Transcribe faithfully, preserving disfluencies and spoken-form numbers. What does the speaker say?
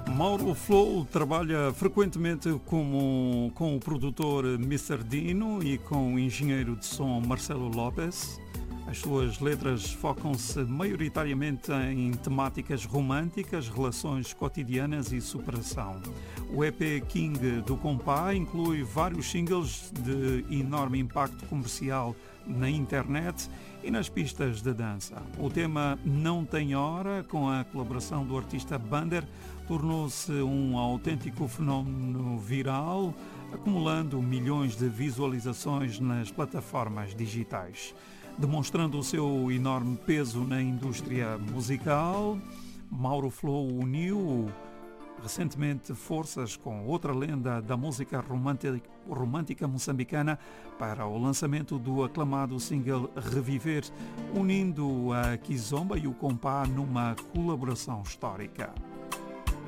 Mauro Flow trabalha frequentemente como, com o produtor mister Dino e com o engenheiro de som Marcelo Lopes. As suas letras focam-se maioritariamente em temáticas românticas, relações cotidianas e superação. O E P King do Compá inclui vários singles de enorme impacto comercial na internet e nas pistas de dança. O tema Não Tem Hora, com a colaboração do artista Bander, tornou-se um autêntico fenómeno viral, acumulando milhões de visualizações nas plataformas digitais. Demonstrando o seu enorme peso na indústria musical, Mauro Flow uniu recentemente forças com outra lenda da música romântica, romântica moçambicana para o lançamento do aclamado single Reviver, unindo a Kizomba e o Compá numa colaboração histórica.